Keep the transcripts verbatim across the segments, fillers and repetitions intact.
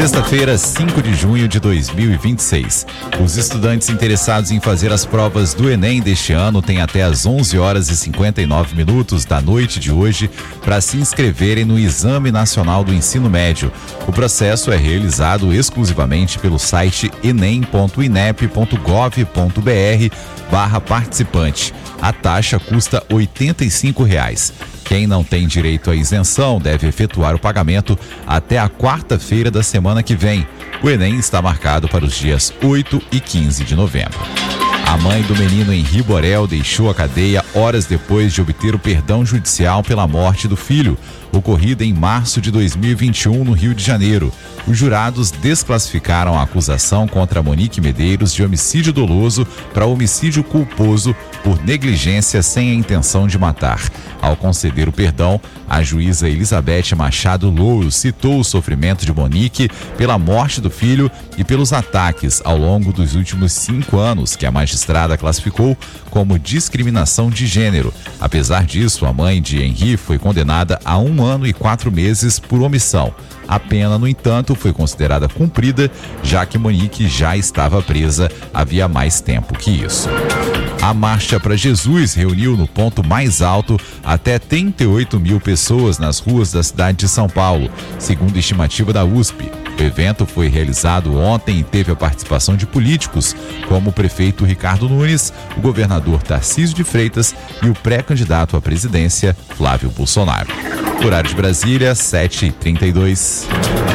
Sexta-feira, cinco de junho de dois mil e vinte e seis. Os estudantes interessados em fazer as provas do Enem deste ano têm até às onze horas e cinquenta e nove minutos da noite de hoje para se inscreverem no Exame Nacional do Ensino Médio. O processo é realizado exclusivamente pelo site enem ponto inep ponto gov ponto br barra participante. A taxa custa oitenta e cinco reais. Quem não tem direito à isenção deve efetuar o pagamento até a quarta-feira da semana que vem. O Enem está marcado para os dias oito e quinze de novembro. A mãe do menino Henri Borel deixou a cadeia horas depois de obter o perdão judicial pela morte do filho, ocorrida em março de dois mil e vinte e um no Rio de Janeiro. Os jurados desclassificaram a acusação contra Monique Medeiros de homicídio doloso para homicídio culposo por negligência sem a intenção de matar. Ao conceder o perdão, a juíza Elizabeth Machado Louro citou o sofrimento de Monique pela morte do filho e pelos ataques ao longo dos últimos cinco anos, que a magistrada classificou como discriminação de gênero. Apesar disso, a mãe de Henri foi condenada a um ano e quatro meses por omissão. A pena, no entanto, foi considerada cumprida, já que Monique já estava presa havia mais tempo que isso. A Marcha para Jesus reuniu no ponto mais alto até trinta e oito mil pessoas nas ruas da cidade de São Paulo, segundo a estimativa da U S P. O evento foi realizado ontem e teve a participação de políticos, como o prefeito Ricardo Nunes, o governador Tarcísio de Freitas e o pré-candidato à presidência, Flávio Bolsonaro. Horário de Brasília, sete e trinta e dois.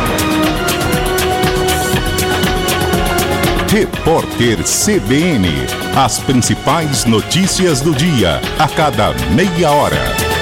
Repórter C B N. As principais notícias do dia, a cada meia hora.